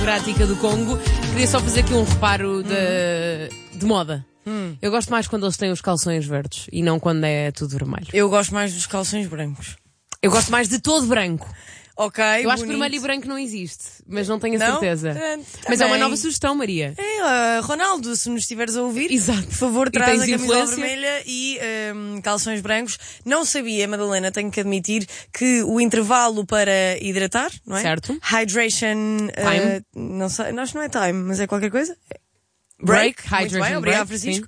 Prática do Congo. Queria só fazer aqui um reparo de moda. Eu gosto mais quando eles têm os calções verdes e não quando é tudo vermelho. Eu gosto mais dos calções brancos. Eu gosto mais de todo branco. Ok, Eu acho que bonito. vermelho e branco não existe, mas não tenho a Não? certeza. Mas Também. é uma nova sugestão, Maria. Ronaldo, se nos estiveres a ouvir, Exato. por favor, E traz tens a camisola influência? vermelha e calções brancos. Não sabia, Madalena, tenho que admitir, que o intervalo para hidratar, não é? Certo. Hydration... Time. não sei, acho que não é time, mas é qualquer coisa. Break, Muito hydration bem, obrigado, break, Francisco.